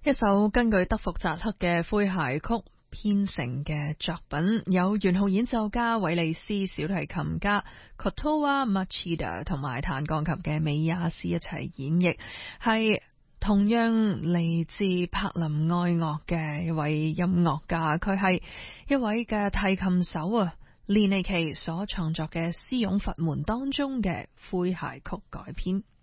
一首根據德福扎克嘅詼諧曲編成嘅作品，有圓號演奏家韋利斯、小提琴家 Kotowa Machida 同埋彈鋼琴嘅美亞斯一齊演繹，係同樣嚟自柏林愛樂嘅一位音樂家，佢係一位嘅提琴手啊，連尼奇所創作嘅《絲絨閥門》當中嘅詼諧曲改編。